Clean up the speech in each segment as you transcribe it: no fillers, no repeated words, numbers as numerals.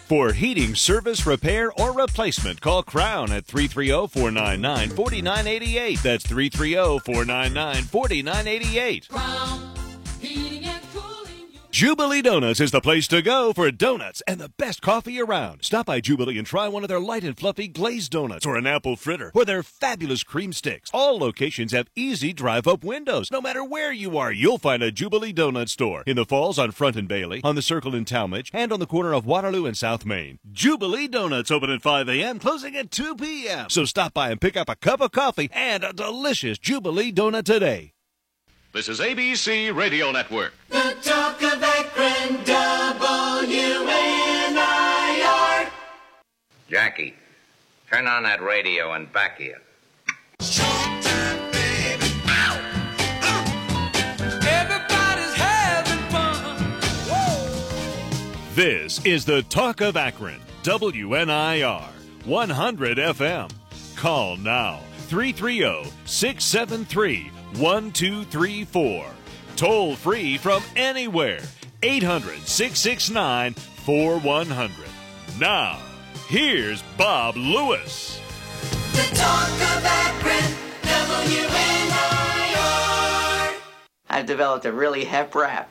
For heating service, repair, or replacement, call Crown at 330-499-4988. That's 330-499-4988. Crown Heating and Cooling. Jubilee Donuts is the place to go for donuts and the best coffee around. Stop by Jubilee and try one of their light and fluffy glazed donuts or an apple fritter or their fabulous cream sticks. All locations have easy drive-up windows. No matter where you are, you'll find a Jubilee Donut store. In the Falls on Front and Bailey, on the Circle in Talmadge, and on the corner of Waterloo and South Main. Jubilee Donuts open at 5 a.m., closing at 2 p.m. So stop by and pick up a cup of coffee and a delicious Jubilee Donut today. This is ABC Radio Network. The talk of Akron, WNIR. Jackie, turn on that radio and back here. Everybody's having fun. This is the Talk of Akron, WNIR, 100 FM. Call now, 330-673-1234. Toll free from anywhere, 800-669-4100. Now, here's Bob Lewis. The talk of Akron, WNIR. I've developed a really hep rap.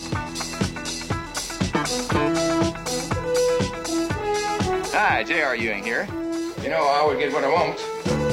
Hi, J.R. Ewing here. You know, I would get what I want.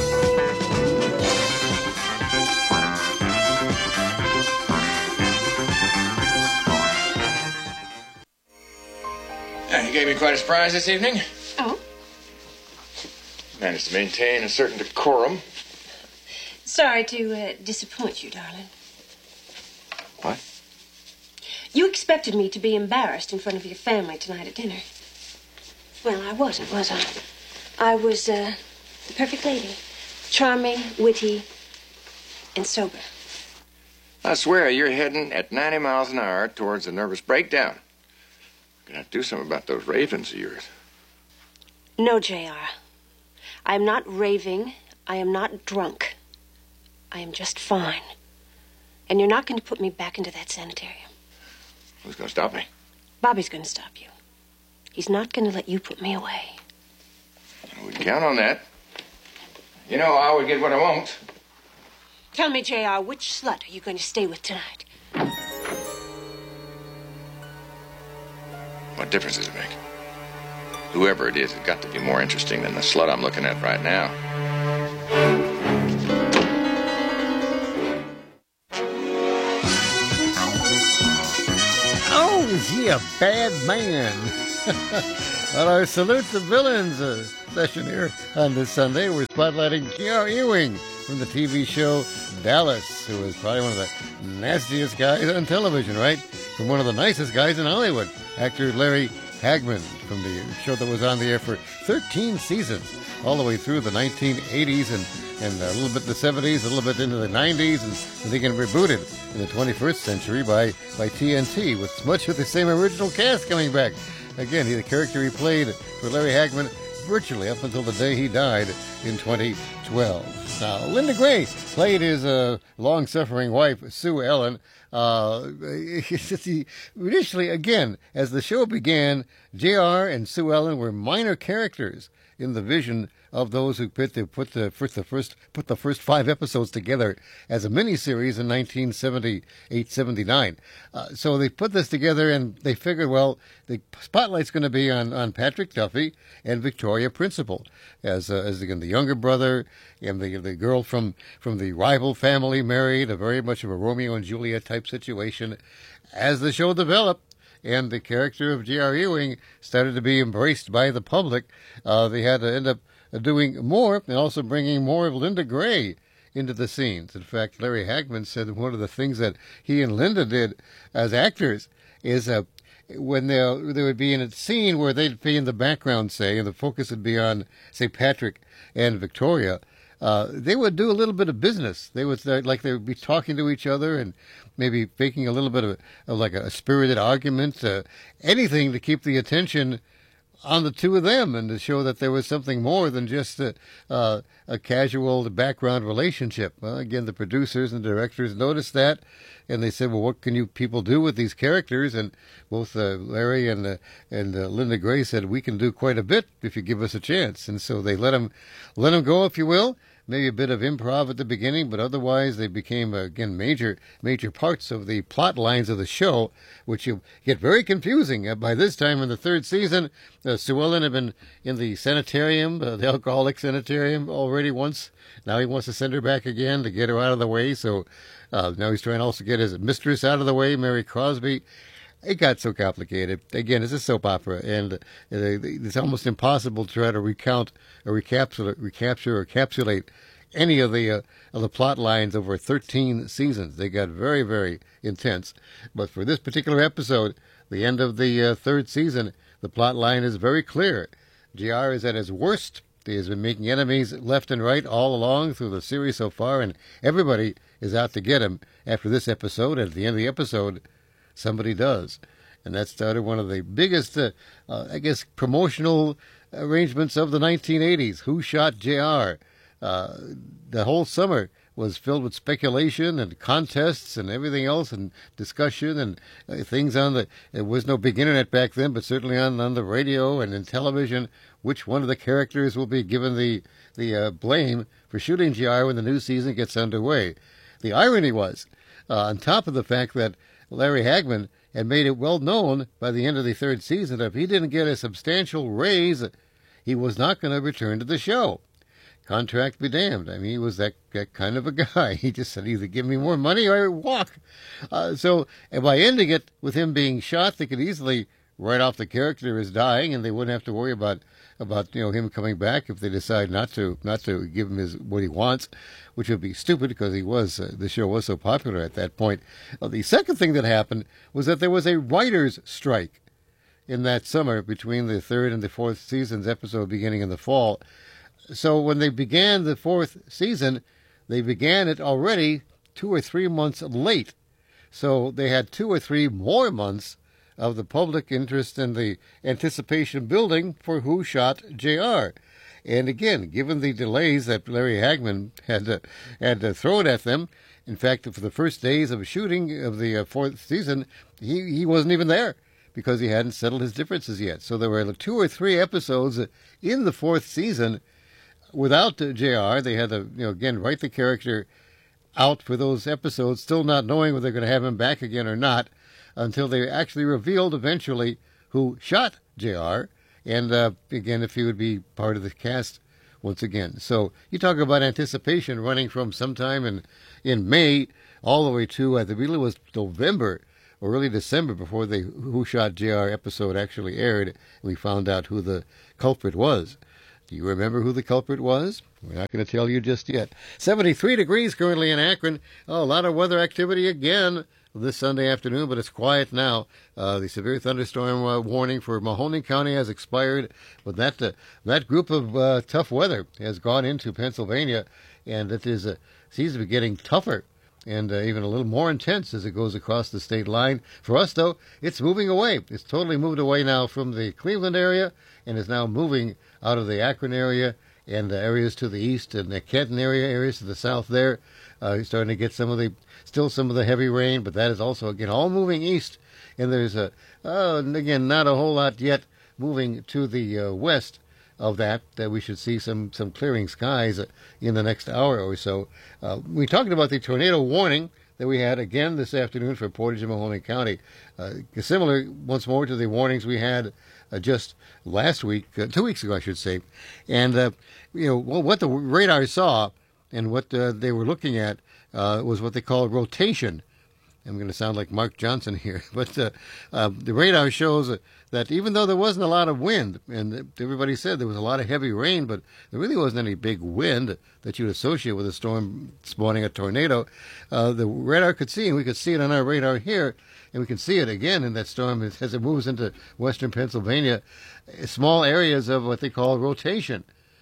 You gave me quite a surprise this evening. Oh? Managed to maintain a certain decorum. Sorry to disappoint you, darling. What? You expected me to be embarrassed in front of your family tonight at dinner. Well, I wasn't, was I? I was the perfect lady. Charming, witty, and sober. I swear you're heading at 90 miles an hour towards a nervous breakdown. You're gonna have to do something about those ravens of yours. No, J.R. I am not raving. I am not drunk. I am just fine. And you're not going to put me back into that sanitarium. Who's gonna stop me? Bobby's going to stop you. He's not going to let you put me away. We count on that. You know, I would get what I want. Tell me, J.R., which slut are you going to stay with tonight? What difference does it make? Whoever it is, it's got to be more interesting than the slut I'm looking at right now. Oh, is he a bad man? On our Salute the Villains session here on this Sunday, we're spotlighting J.R. Ewing from the TV show Dallas, who is probably one of the nastiest guys on television, right? From one of the nicest guys in Hollywood, actor Larry Hagman, from the show that was on the air for 13 seasons, all the way through the 1980s and a little bit in the 70s, a little bit into the 90s, and then getting rebooted in the 21st century by TNT, with much of the same original cast coming back. Again, the character he played for Larry Hagman virtually up until the day he died in 2012. Now, Linda Gray played his long-suffering wife, Sue Ellen. Initially, again, as the show began, J.R. and Sue Ellen were minor characters in the vision of those who put the first 5 episodes together as a miniseries in 1978-79. So they put this together and they figured, well, the spotlight's going to be on Patrick Duffy and Victoria Principal as again the younger brother and the girl from the rival family married, a very much of a Romeo and Juliet type situation. As the show developed, and the character of J.R. Ewing started to be embraced by the public, they had to end up doing more and also bringing more of Linda Gray into the scenes. In fact, Larry Hagman said one of the things that he and Linda did as actors is when they would be in a scene where they'd be in the background, say, and the focus would be on, say, Patrick and Victoria, they would do a little bit of business. They would be talking to each other and maybe making a little bit of like a spirited argument, anything to keep the attention on the two of them and to show that there was something more than just a casual background relationship. Well, again, the producers and directors noticed that, and they said, well, what can you people do with these characters? And both Larry and Linda Gray said, we can do quite a bit if you give us a chance. And so they let them go, if you will. Maybe a bit of improv at the beginning, but otherwise they became, again, major parts of the plot lines of the show, which you get very confusing. By this time in the third season, Sue Ellen had been in the sanitarium, the alcoholic sanitarium, already once. Now he wants to send her back again to get her out of the way. So now he's trying to also get his mistress out of the way, Mary Crosby. It got so complicated. Again, it's a soap opera, and it's almost impossible to try to recount or recapture or encapsulate any of the plot lines over 13 seasons. They got very, very intense. But for this particular episode, the end of the third season, the plot line is very clear. JR is at his worst. He has been making enemies left and right all along through the series so far, and everybody is out to get him after this episode. At the end of the episode, somebody does. And that started one of the biggest, promotional arrangements of the 1980s. Who Shot JR? The whole summer was filled with speculation and contests and everything else and discussion and things on the... There was no big internet back then, but certainly on the radio and in television, which one of the characters will be given the blame for shooting JR when the new season gets underway. The irony was, on top of the fact that Larry Hagman had made it well known by the end of the third season that if he didn't get a substantial raise, he was not going to return to the show. Contract be damned. I mean, he was that kind of a guy. He just said, either give me more money or I walk. So by ending it with him being shot, they could easily write off the character as dying, and they wouldn't have to worry about him coming back if they decide not to give him what he wants, which would be stupid because the show was so popular at that point. The second thing that happened was that there was a writers' strike in that summer between the third and the fourth season's episode beginning in the fall. So when they began the fourth season, they began it already 2 or 3 months late. So they had 2 or 3 more months of the public interest and the anticipation building for Who Shot JR. And again, given the delays that Larry Hagman had thrown at them, in fact, for the first days of shooting of the fourth season, he wasn't even there because he hadn't settled his differences yet. So there were 2 or 3 episodes in the fourth season without JR. They had to, again, write the character out for those episodes, still not knowing whether they're going to have him back again or not, until they actually revealed eventually who shot JR, and again, if he would be part of the cast once again. So you talk about anticipation running from sometime in May all the way to, I believe it was November or early December before the Who Shot JR episode actually aired, and we found out who the culprit was. Do you remember who the culprit was? We're not going to tell you just yet. 73 degrees currently in Akron. Oh, a lot of weather activity again this Sunday afternoon, but it's quiet now. The severe thunderstorm warning for Mahoning County has expired, but that group of tough weather has gone into Pennsylvania, and it seems to be getting tougher and even a little more intense as it goes across the state line. For us, though, it's moving away. It's totally moved away now from the Cleveland area and is now moving out of the Akron area and areas to the east and the Kenton areas to the south there. You're starting to get still some of the heavy rain, but that is also, again, all moving east. And there's, again, not a whole lot yet moving to the west of that we should see some clearing skies in the next hour or so. We talked about the tornado warning that we had again this afternoon for Portage and Mahoning County. Similar, once more, to the warnings we had just last week, 2 weeks ago, I should say. And, what the radar saw and what they were looking at was what they call rotation. I'm going to sound like Mark Johnson here, but the radar shows that even though there wasn't a lot of wind, and everybody said there was a lot of heavy rain, but there really wasn't any big wind that you'd associate with a storm spawning a tornado, the radar could see, and we could see it on our radar here, and we can see it again in that storm as it moves into western Pennsylvania, small areas of what they call rotation.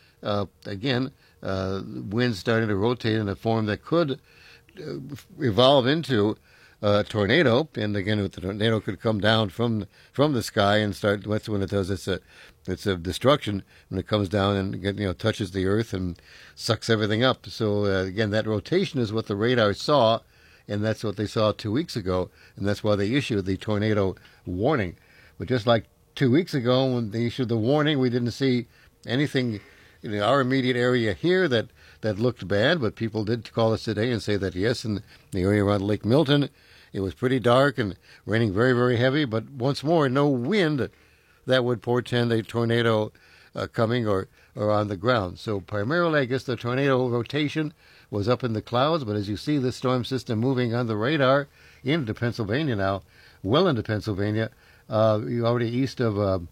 Again, winds starting to rotate in a form that could evolve into tornado, and again, the tornado could come down from the sky and start. That's when it does its a destruction when it comes down and touches the earth and sucks everything up. So again, that rotation is what the radar saw, and that's what they saw 2 weeks ago, and that's why they issued the tornado warning. But just like 2 weeks ago when they issued the warning, we didn't see anything in our immediate area here that looked bad, but people did call us today and say that yes, in the area around Lake Milton, it was pretty dark and raining very, very heavy, but once more, no wind that would portend a tornado coming or on the ground. So primarily, I guess the tornado rotation was up in the clouds, but as you see this storm system moving on the radar into Pennsylvania now, well into Pennsylvania, you're already east of,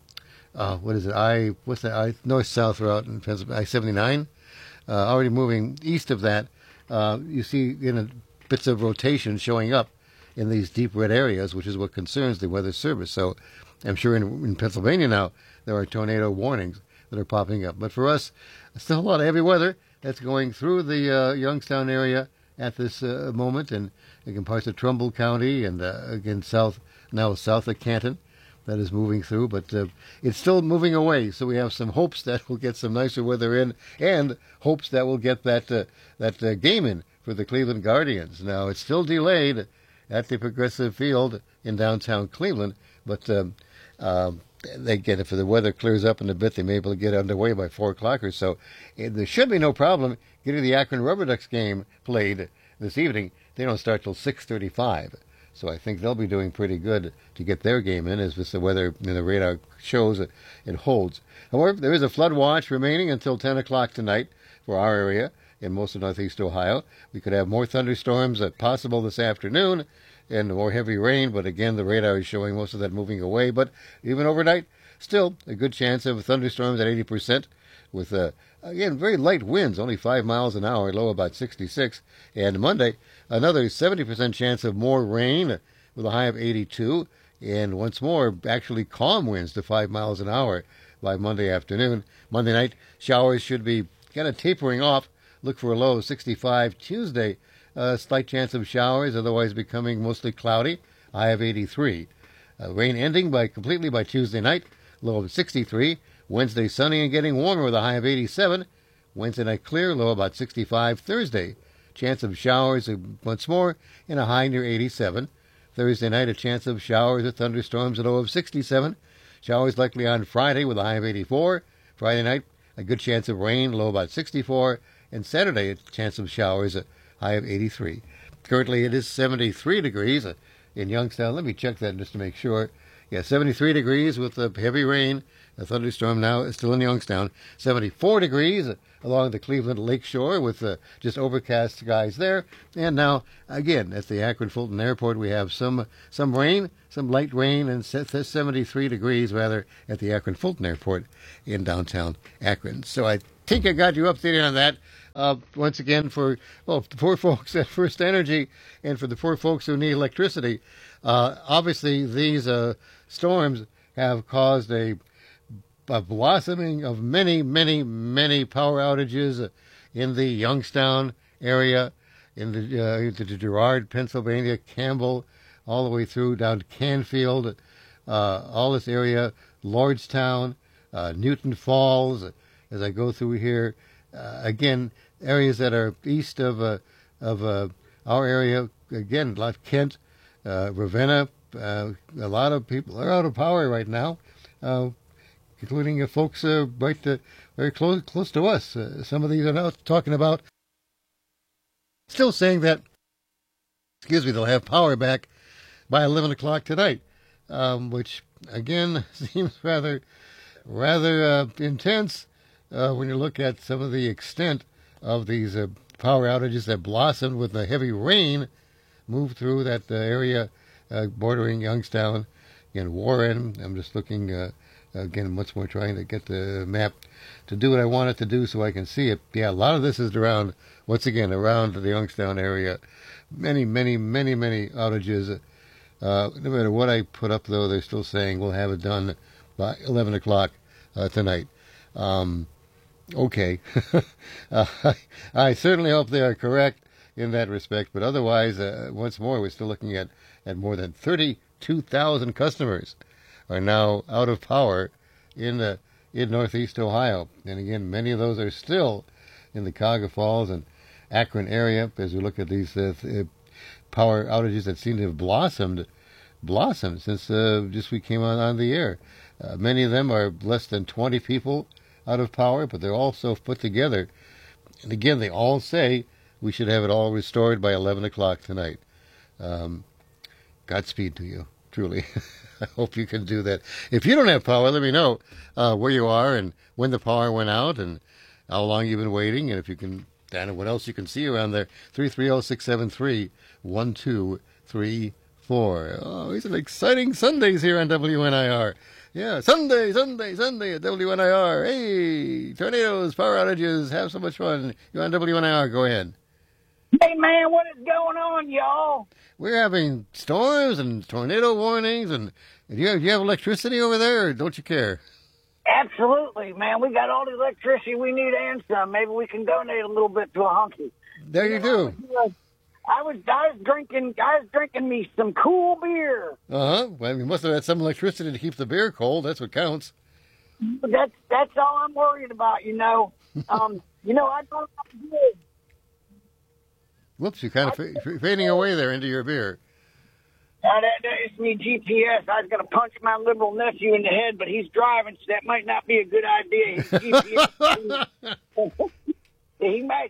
north-south route in Pennsylvania, I-79, already moving east of that. You see bits of rotation showing up in these deep red areas, which is what concerns the Weather Service. So I'm sure in Pennsylvania now there are tornado warnings that are popping up. But for us, still a lot of heavy weather that's going through the Youngstown area at this moment, and again parts of Trumbull County, and again south of Canton, that is moving through. But it's still moving away, so we have some hopes that we'll get some nicer weather in, and hopes that we'll get that game in for the Cleveland Guardians. Now it's still delayed at the Progressive Field in downtown Cleveland, but they get, if the weather clears up in a bit, they may be able to get underway by 4 o'clock or so. And there should be no problem getting the Akron Rubber Ducks game played this evening. They don't start till 6:35, so I think they'll be doing pretty good to get their game in, as the weather in the radar shows it holds. However, there is a flood watch remaining until 10 o'clock tonight for our area in most of northeast Ohio. We could have more thunderstorms possible this afternoon and more heavy rain, but again, the radar is showing most of that moving away. But even overnight, still a good chance of thunderstorms at 80%, with, again, very light winds, only 5 miles an hour, low about 66. And Monday, another 70% chance of more rain with a high of 82. And once more, actually calm winds to 5 miles an hour by Monday afternoon. Monday night, showers should be kind of tapering off. Look for a low of 65. Tuesday, a slight chance of showers, otherwise becoming mostly cloudy, high of 83. Rain ending completely by Tuesday night, low of 63. Wednesday, sunny and getting warmer with a high of 87. Wednesday night clear, low about 65. Thursday, chance of showers once more and a high near 87. Thursday night, a chance of showers or thunderstorms, a low of 67. Showers likely on Friday with a high of 84. Friday night, a good chance of rain, low about 64. And Saturday, a chance of showers, a high of 83. Currently, it is 73 degrees in Youngstown. Let me check that just to make sure. Yeah, 73 degrees with the heavy rain. A thunderstorm now is still in Youngstown. 74 degrees along the Cleveland Lake Shore with just overcast skies there. And now, again, at the Akron-Fulton Airport, we have some rain, some light rain, and 73 degrees, rather, at the Akron-Fulton Airport in downtown Akron. So I think I got you updated on that. Once again, for the poor folks at First Energy and for the poor folks who need electricity, obviously these storms have caused a blossoming of many, many, many power outages in the Youngstown area, in the Girard, Pennsylvania, Campbell, all the way through down to Canfield, all this area, Lordstown, Newton Falls. As I go through here, again, areas that are east of our area, again, like Kent, Ravenna, a lot of people are out of power right now, including folks very close to us. Some of these are now talking about still saying that, they'll have power back by 11 o'clock tonight, which, again, seems rather intense when you look at some of the extent of these power outages that blossomed with the heavy rain moved through that area bordering Youngstown and Warren. I'm just looking, again, once more trying to get the map to do what I want it to do so I can see it. Yeah, a lot of this is around the Youngstown area. Many, many, many, many outages. No matter what I put up, though, they're still saying we'll have it done by 11 o'clock tonight. Okay. I certainly hope they are correct. in that respect. But otherwise, once more, we're still looking at more than 32,000 customers are now out of power in Northeast Ohio. And again, many of those are still in the Cuyahoga Falls and Akron area. As we look at these power outages that seem to have blossomed since just we came on the air. Many of them are less than 20 people out of power, but they're all so put together. And again, they all say we should have it all restored by 11 o'clock tonight. Godspeed to you, truly. I hope you can do that. If you don't have power, let me know where you are and when the power went out and how long you've been waiting, and if you can, and what else you can see around there. 330-673-1234. Oh, these are exciting Sundays here on WNIR. Yeah, Sunday at WNIR. Hey, tornadoes, power outages, have so much fun. You're on WNIR. Go ahead. Hey, man, what is going on, y'all? We're having storms and tornado warnings, and do you have electricity over there, or don't you care? Absolutely, man. We got all the electricity we need and some. Maybe we can donate a little bit to a hunky. There you do. I was drinking me some cool beer. Well, you must have had some electricity to keep the beer cold. That's what counts. That's all I'm worried about, I don't know. Whoops, you're kind of fading away there into your beer. It's me GPS. I was going to punch my liberal nephew in the head, but he's driving, so that might not be a good idea. His GPS, he might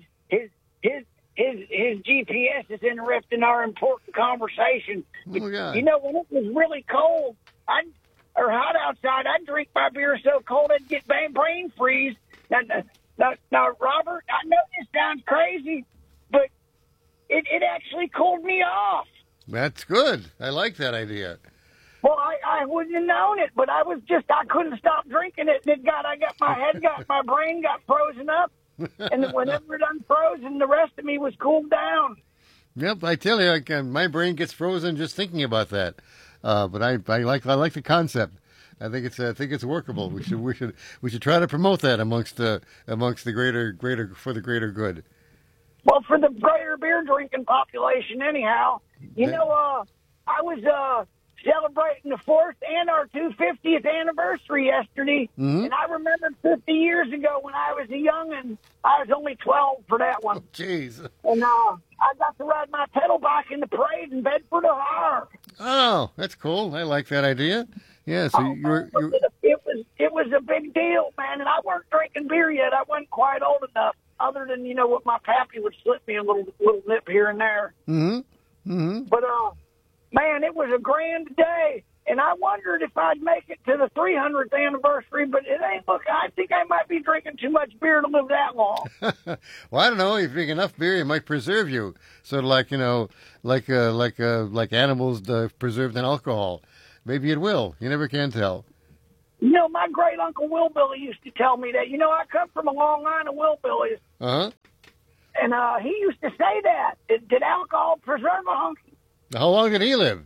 his GPS is interrupting our important conversation. Oh my God. When it was really cold or hot outside, I'd drink my beer so cold I'd get brain freeze. Now, Robert, I know this sounds crazy, but it actually cooled me off. That's good. I like that idea. Well, I wouldn't have known it, but I couldn't stop drinking it, and my brain got frozen up, and whenever it unfrozen, the rest of me was cooled down. Yep, I tell you, my brain gets frozen just thinking about that. But I like the concept. I think it's workable. We should try to promote that amongst the greater for the greater good. Well, for the greater beer drinking population, anyhow. I was celebrating the 4th and our 250th anniversary yesterday, and I remember 50 years ago when I was a young'un. I was only 12 for that one. Jeez. And I got to ride my pedal bike in the parade in Bedford, Ohio. Oh, that's cool. I like that idea. Yeah, so It was a big deal, man, and I weren't drinking beer yet. I wasn't quite old enough, other than, what my pappy would slip me a little nip here and there. Mm-hmm. Mm-hmm. But, man, it was a grand day, and I wondered if I'd make it to the 300th anniversary, but it ain't. Look, I think I might be drinking too much beer to live that long. Well, I don't know. If you drink enough beer, it might preserve you. Sort of like, like animals preserved in alcohol. Maybe it will. You never can tell. My great uncle Willbilly used to tell me that. I come from a long line of Willbillys. Uh-huh. And he used to say that. Did alcohol preserve a hunky? How long did he live?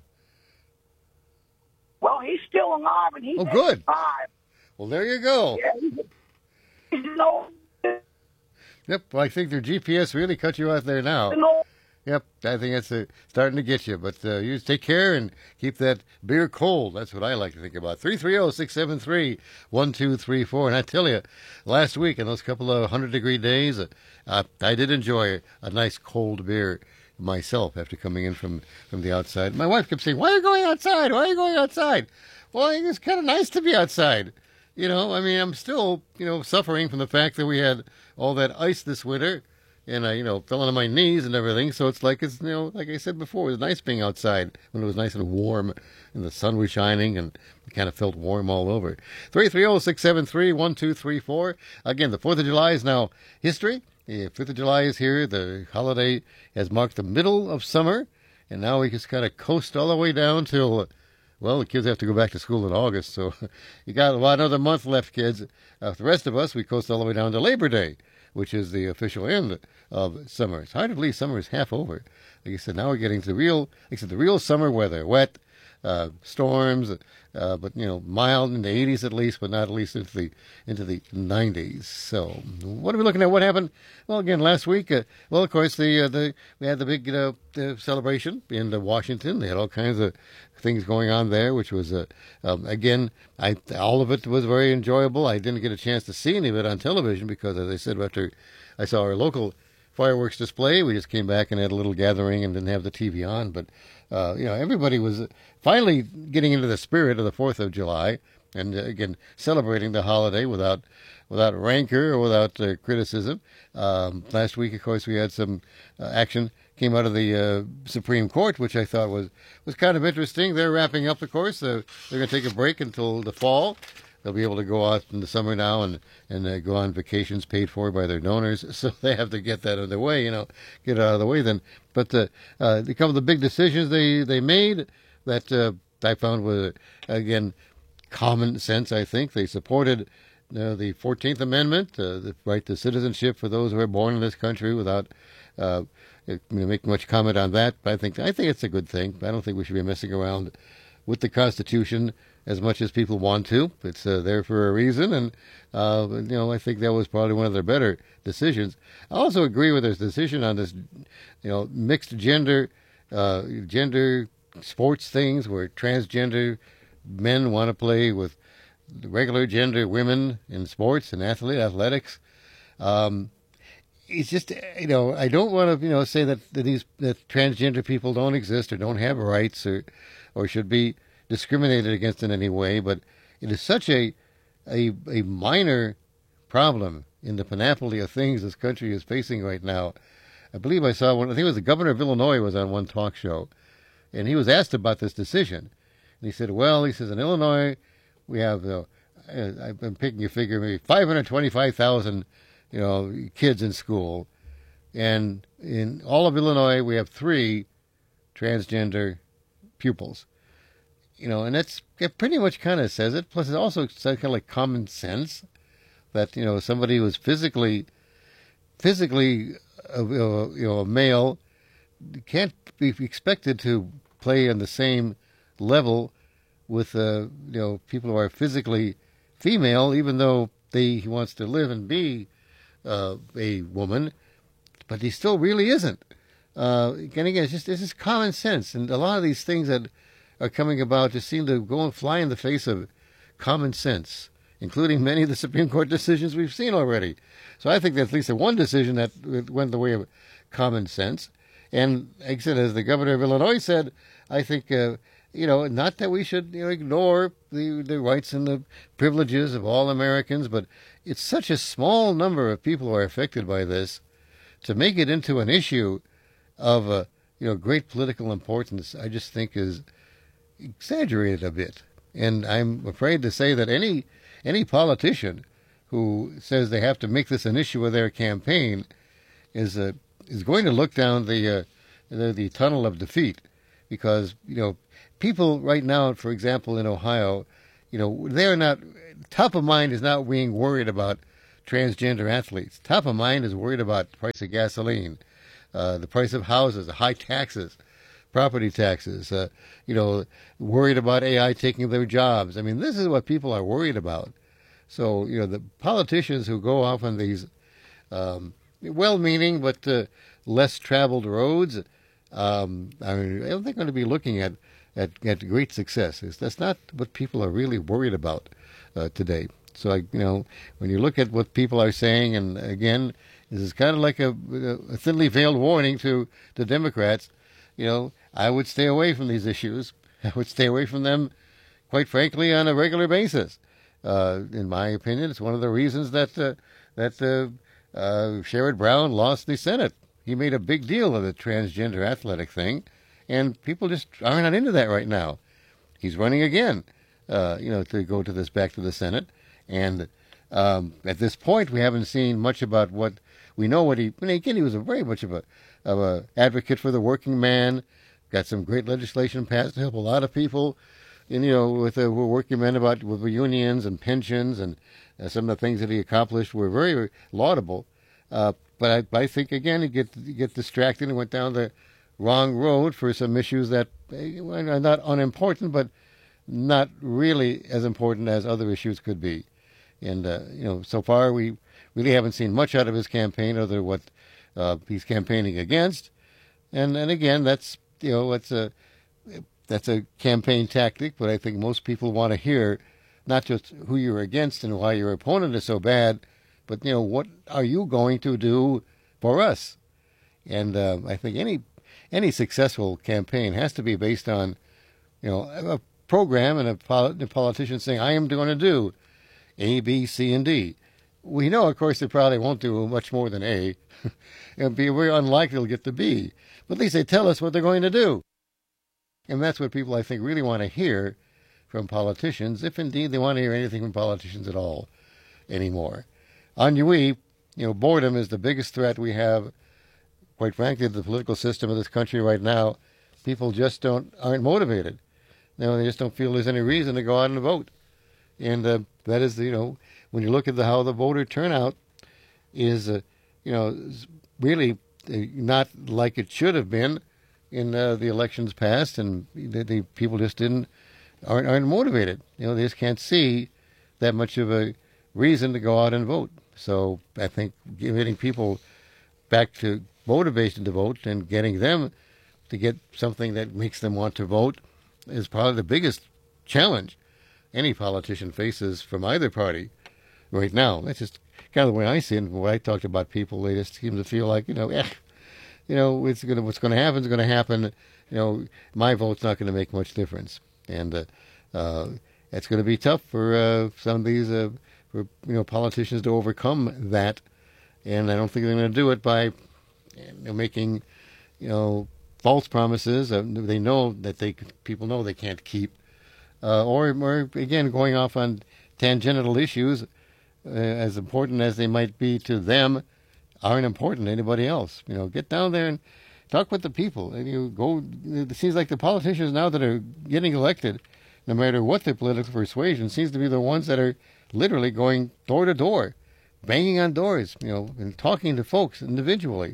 Well, he's still alive, and he's good. 85. Well, there you go. Yeah, he's an old. Yep, well, I think their GPS really cut you out there now. Yep, I think that's starting to get you. But you just take care and keep that beer cold. That's what I like to think about. 330-673-1234. And I tell you, last week in those couple of 100-degree days, I did enjoy a nice cold beer myself after coming in from the outside. My wife kept saying, "Why are you going outside? Why are you going outside?" Well, I think it's kind of nice to be outside. I'm still, suffering from the fact that we had all that ice this winter. And I, fell on my knees and everything. So it's like like I said before, it was nice being outside when it was nice and warm and the sun was shining and it kind of felt warm all over. 330-673-1234. Again, the 4th of July is now history. The 5th of July is here. The holiday has marked the middle of summer. And now we just kind of coast all the way down till, the kids have to go back to school in August. So you got another month left, kids. The rest of us, we coast all the way down to Labor Day, which is the official end of summer. It's hard to believe summer is half over. Like I said, now we're getting to the real summer weather. Wet, storms, but mild in the 80s at least, but not at least into the 90s. So, what are we looking at? What happened? Well, again, last week. Well, of course, we had the big the celebration in Washington. They had all kinds of things going on there, which was again, all of it was very enjoyable. I didn't get a chance to see any of it on television because, as I said, after I saw our local fireworks display, we just came back and had a little gathering and didn't have the TV on. But everybody was finally getting into the spirit of the 4th of July, and again celebrating the holiday without rancor or without criticism. Last week, of course, we had some action came out of the Supreme Court, which I thought was kind of interesting. They're wrapping up, of course. They're going to take a break until the fall. They'll be able to go out in the summer now and go on vacations paid for by their donors. So they have to get that out of the way, get it out of the way then. But a couple of the big decisions they made that I found were, again, common sense, I think. They supported the 14th Amendment, the right to citizenship for those who are born in this country without making much comment on that. But I think it's a good thing. I don't think we should be messing around with the Constitution as much as people want to. It's there for a reason, and I think that was probably one of their better decisions. I also agree with their decision on this, mixed gender sports things where transgender men want to play with regular gender women in sports and athletics. It's just, I don't want to, say that transgender people don't exist or don't have rights or should be discriminated against in any way, but it is such a minor problem in the panoply of things this country is facing right now. I believe I saw one, I think it was the governor of Illinois was on one talk show, and he was asked about this decision. And he said, in Illinois, we have, I've been picking a figure, maybe 525,000, kids in school. And in all of Illinois, we have 3 transgender pupils. And it pretty much kind of says it. Plus, it also kind of like common sense that, somebody who's physically, a male can't be expected to play on the same level with, people who are physically female, even though he wants to live and be a woman, but he still really isn't. And again, it's just common sense. And a lot of these things that are coming about just seem to go and fly in the face of common sense, including many of the Supreme Court decisions we've seen already. So I think that's at least one decision that went the way of common sense. And like I said, as the governor of Illinois said, I think, not that we should ignore the rights and the privileges of all Americans, but it's such a small number of people who are affected by this to make it into an issue of great political importance. I just think is exaggerated a bit, and I'm afraid to say that any politician who says they have to make this an issue of their campaign is going to look down the tunnel of defeat, because people right now, for example, in Ohio, they're not top of mind is not being worried about transgender athletes. Top of mind is worried about the price of gasoline, the price of houses, the high taxes, property taxes, worried about AI taking their jobs. I mean, this is what people are worried about. So, the politicians who go off on these well-meaning but less traveled roads, I don't think they're going to be looking at great success. That's not what people are really worried about today. So, when you look at what people are saying, and again, this is kind of like a thinly veiled warning to the Democrats. I would stay away from these issues. I would stay away from them, quite frankly, on a regular basis. In my opinion, it's one of the reasons that Sherrod Brown lost the Senate. He made a big deal of the transgender athletic thing, and people just are not into that right now. He's running again, to go to back to the Senate. And at this point, we haven't seen much about what we know. He was very much of a advocate for the working man. Got some great legislation passed to help a lot of people, with working men with unions and pensions, and some of the things that he accomplished were very laudable. But I think again, he get distracted and went down the wrong road for some issues that are not unimportant, but not really as important as other issues could be. And, so far we really haven't seen much out of his campaign other than what he's campaigning against. And again, that's a campaign tactic, but I think most people want to hear not just who you're against and why your opponent is so bad, but, what are you going to do for us? And I think any successful campaign has to be based on, a program and a politician saying, I am going to do A, B, C, and D. We know, of course, they probably won't do much more than A. It'll be very unlikely they'll get to B. But at least they tell us what they're going to do. And that's what people, I think, really want to hear from politicians, if indeed they want to hear anything from politicians at all anymore. Ennui, boredom is the biggest threat we have, quite frankly, to the political system of this country right now. People just aren't motivated. They just don't feel there's any reason to go out and vote. And that is, when you look at how the voter turnout is, really not like it should have been in the elections past, and the people just aren't motivated. They just can't see that much of a reason to go out and vote. So I think getting people back to motivation to vote and getting them to get something that makes them want to vote is probably the biggest challenge any politician faces from either party right now. That's just kind of the way I see it. And when I talked about people, they just seem to feel like, what's going to happen is going to happen. My vote's not going to make much difference. And it's going to be tough for some of these politicians to overcome that. And I don't think they're going to do it by making false promises they know that people know they can't keep, or again going off on tangential issues as important as they might be to them aren't important to anybody else. Get down there and talk with the people. And it seems like the politicians now that are getting elected, no matter what their political persuasion, seems to be the ones that are literally going door to door, banging on doors, and talking to folks individually.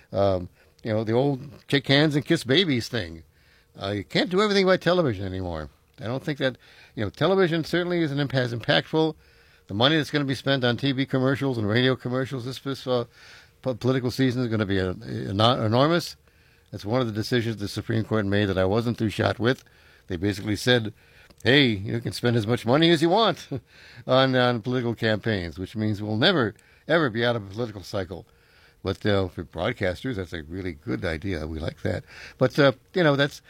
The old shake hands and kiss babies thing. You can't do everything by television anymore. I don't think that, television certainly isn't as impactful. The money that's going to be spent on TV commercials and radio commercials this political season is going to be enormous. That's one of the decisions the Supreme Court made that I wasn't too shot with. They basically said, hey, you can spend as much money as you want on political campaigns, which means we'll never, ever be out of a political cycle. But for broadcasters, that's a really good idea. We like that. But that's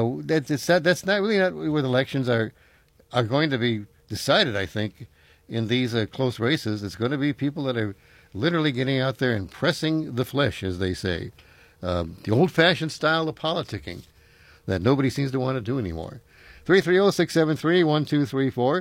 not really not where the elections are going to be decided. I think in these close races, it's going to be people that are literally getting out there and pressing the flesh, as they say, the old-fashioned style of politicking that nobody seems to want to do anymore. 330-673-1234,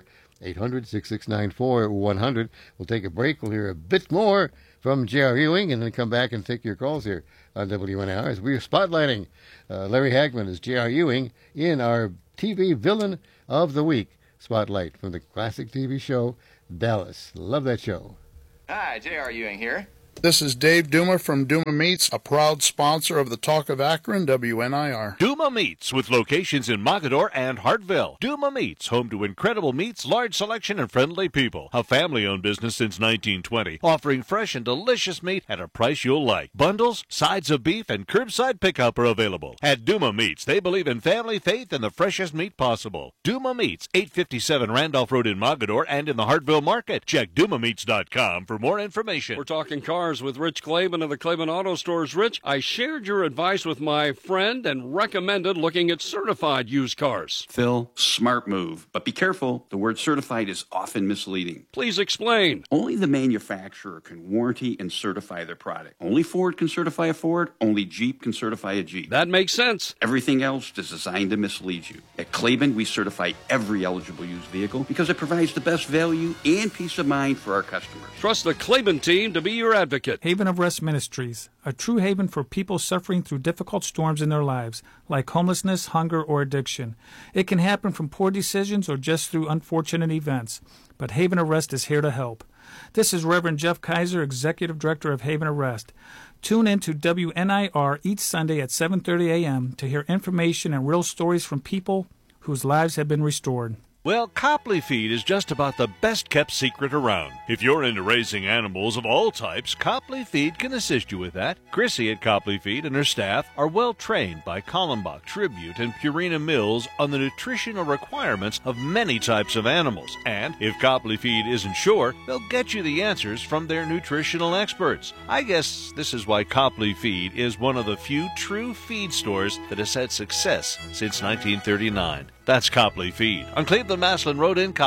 800-6694-100. We'll take a break. We'll hear a bit more from J.R. Ewing, and then come back and take your calls here on WNIR as we are spotlighting Larry Hagman as J.R. Ewing in our TV Villain of the Week spotlight from the classic TV show Dallas. Love that show. Hi, J.R. Ewing here. This is Dave Duma from Duma Meats, a proud sponsor of the Talk of Akron, WNIR. Duma Meats, with locations in Mogadore and Hartville. Duma Meats, home to incredible meats, large selection, and friendly people. A family-owned business since 1920, offering fresh and delicious meat at a price you'll like. Bundles, sides of beef, and curbside pickup are available. At Duma Meats, they believe in family, faith, and the freshest meat possible. Duma Meats, 857 Randolph Road in Mogadore and in the Hartville Market. Check DumaMeats.com for more information. We're talking cars with Rich Claiborne of the Claiborne Auto Stores. Rich, I shared your advice with my friend and recommended looking at certified used cars. Phil, smart move. But be careful, the word certified is often misleading. Please explain. Only the manufacturer can warranty and certify their product. Only Ford can certify a Ford, only Jeep can certify a Jeep. That makes sense. Everything else is designed to mislead you. At Claiborne, we certify every eligible used vehicle because it provides the best value and peace of mind for our customers. Trust the Claiborne team to be your advocate. Haven of Rest Ministries, a true haven for people suffering through difficult storms in their lives, like homelessness, hunger, or addiction. It can happen from poor decisions or just through unfortunate events, but Haven of Rest is here to help. This is Reverend Jeff Kaiser, Executive Director of Haven of Rest. Tune in to WNIR each Sunday at 7:30 a.m. to hear information and real stories from people whose lives have been restored. Well, Copley Feed is just about the best-kept secret around. If you're into raising animals of all types, Copley Feed can assist you with that. Chrissy at Copley Feed and her staff are well-trained by Kallenbach, Tribute, and Purina Mills on the nutritional requirements of many types of animals. And if Copley Feed isn't sure, they'll get you the answers from their nutritional experts. I guess this is why Copley Feed is one of the few true feed stores that has had success since 1939. That's Copley Feed on Cleveland Maslin Road in Copley.